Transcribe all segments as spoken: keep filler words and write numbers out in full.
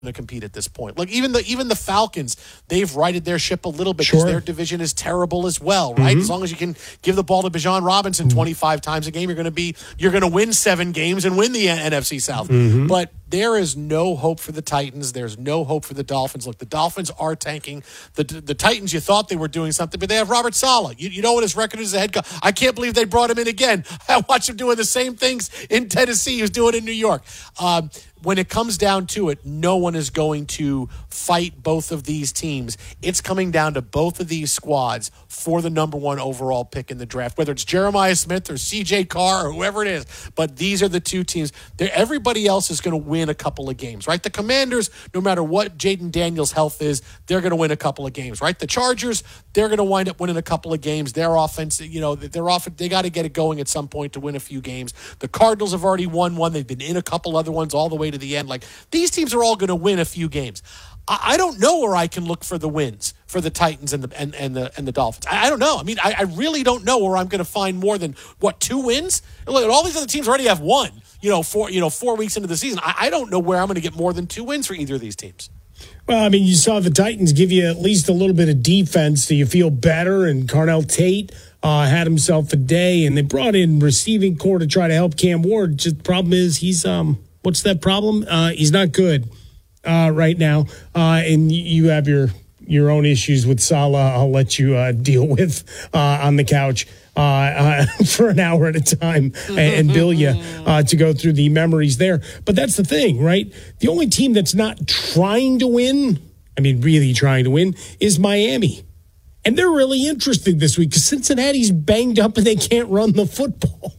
to compete at this point. Look, even the even the Falcons, they've righted their ship a little bit because sure. their division is terrible as well, right? Mm-hmm. As long as you can give the ball to Bijan Robinson mm-hmm. twenty-five times a game, you're going to be you're going to win seven games and win the N F C South. Mm-hmm. But there is no hope for the Titans. There's no hope for the Dolphins. Look, the Dolphins are tanking. The the Titans, you thought they were doing something, but they have Robert Saleh. You, you know what his record is as a head coach. I can't believe they brought him in again. I watch him doing the same things in Tennessee. He was doing it in New York. Um, when it comes down to it, no one is going to fight both of these teams. It's coming down to both of these squads for the number one overall pick in the draft, whether it's Jeremiah Smith or C J Carr or whoever it is. But these are the two teams. They're, everybody else is going to win a couple of games, right? The Commanders, no matter what Jaden Daniels' health is, they're going to win a couple of games, right? The Chargers, they're going to wind up winning a couple of games. Their offense, you know, they're off. They got to get it going at some point to win a few games. The Cardinals have already won one. They've been in a couple other ones all the way to the end. Like, these teams are all going to win a few games. I, I don't know where I can look for the wins for the Titans and the and, and the and the Dolphins. I, I don't know. I mean, I, I really don't know where I'm going to find more than what two wins. Look, all these other teams already have one. You know, four you know four weeks into the season. I, I don't know where I'm going to get more than two wins for either of these teams. Well, I mean, you saw the Titans give you at least a little bit of defense. Do you feel better? And Carnell Tate uh, had himself a day, and they brought in receiving core to try to help Cam Ward. Just the problem is he's um. What's that problem? Uh, he's not good uh, right now, uh, and you have your your own issues with Saleh. I'll let you uh, deal with uh, on the couch uh, uh, for an hour at a time and, and bill you uh, to go through the memories there. But that's the thing, right? The only team that's not trying to win, I mean, really trying to win, is Miami. And they're really interested this week because Cincinnati's banged up and they can't run the football.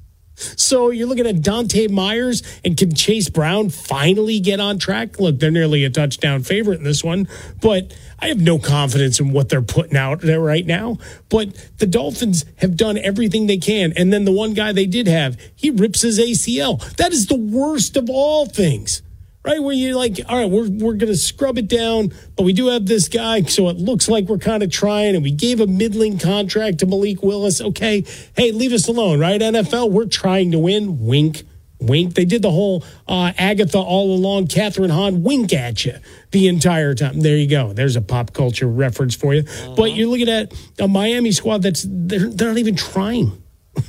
So you're looking at Dante Myers, and can Chase Brown finally get on track? Look, they're nearly a touchdown favorite in this one, but I have no confidence in what they're putting out there right now. But the Dolphins have done everything they can, and then the one guy they did have, he rips his A C L. That is the worst of all things. Right, where you're like, all right, we're we're going to scrub it down, but we do have this guy, so it looks like we're kind of trying, and we gave a middling contract to Malik Willis. Okay, hey, leave us alone, right, N F L? We're trying to win. Wink, wink. They did the whole uh, Agatha all along, Catherine Hahn, wink at you the entire time. There you go. There's a pop culture reference for you. Uh-huh. But you're looking at a Miami squad that's, they're, they're not even trying.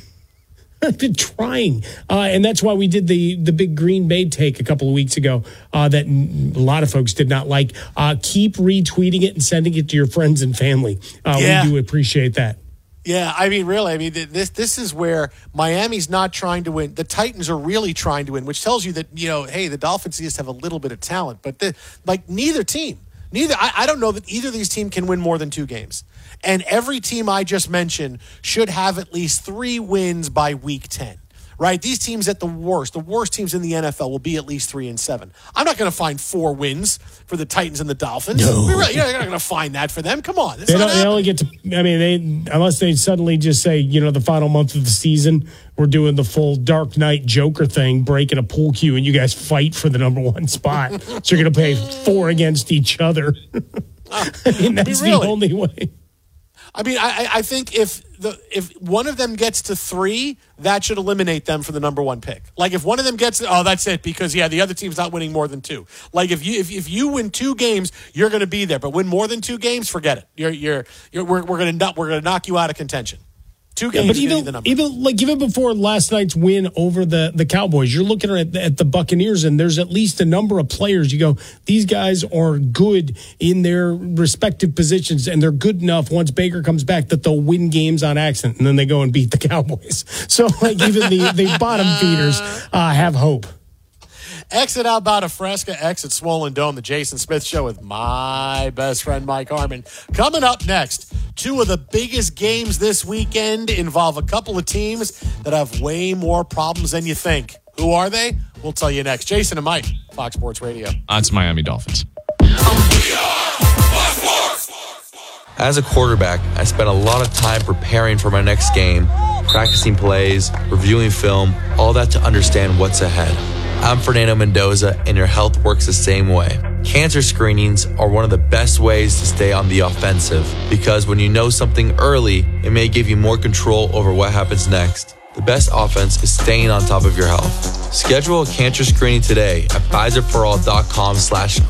I've been trying, uh, and that's why we did the the big Green Bay take a couple of weeks ago uh, that a lot of folks did not like. Uh, keep retweeting it and sending it to your friends and family. Uh, yeah. We do appreciate that. Yeah, I mean, really, I mean, this this is where Miami's not trying to win. The Titans are really trying to win, which tells you that, you know, hey, the Dolphins just have a little bit of talent, but the, like neither team, neither I, I don't know that either of these teams can win more than two games. And every team I just mentioned should have at least three wins by week ten, right? These teams at the worst, the worst teams in the N F L will be at least three and seven. I'm not going to find four wins for the Titans and the Dolphins. No. We're really, you're not going to find that for them. Come on. They, don't, they only get to, I mean, they unless they suddenly just say, you know, the final month of the season, we're doing the full Dark Knight Joker thing, breaking a pool cue, and you guys fight for the number one spot. So you're going to play four against each other. I mean, that's really? the only way. I mean, I, I think if the if one of them gets to three, that should eliminate them for the number one pick. Like if one of them gets, oh, that's it, because yeah, the other team's not winning more than two. Like if you if, if you win two games, you're going to be there, but win more than two games, forget it. You're you're, you're we're we're going to we're going to knock you out of contention. Two games, yeah, but even, the number. even like even before last night's win over the, the Cowboys, you're looking at the, at the Buccaneers, and there's at least a number of players. You go, these guys are good in their respective positions, and they're good enough once Baker comes back that they'll win games on accident, and then they go and beat the Cowboys. So like even the, the bottom feeders uh, have hope. Exit Alberta Fresca, exit Swollen Dome, the Jason Smith Show with my best friend Mike Harmon. Coming up next, two of the biggest games this weekend involve a couple of teams that have way more problems than you think. Who are they? We'll tell you next. Jason and Mike, Fox Sports Radio. Uh, it's Miami Dolphins. As a quarterback, I spent a lot of time preparing for my next game, practicing plays, reviewing film, all that to understand what's ahead. I'm Fernando Mendoza, and your health works the same way. Cancer screenings are one of the best ways to stay on the offensive because when you know something early, it may give you more control over what happens next. the best offense is staying on top of your health. Schedule a cancer screening today at Pfizer for all dot com slash